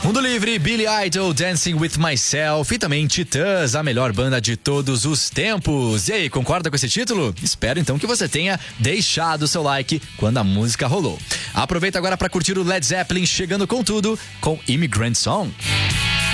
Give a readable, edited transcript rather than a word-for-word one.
Mundo Livre, Billy Idol, Dancing With Myself e também Titãs, a melhor banda de todos os tempos. E aí, concorda com esse título? Espero então que você tenha deixado o seu like quando a música rolou. Aproveita agora para curtir o Led Zeppelin chegando com tudo com Immigrant Song.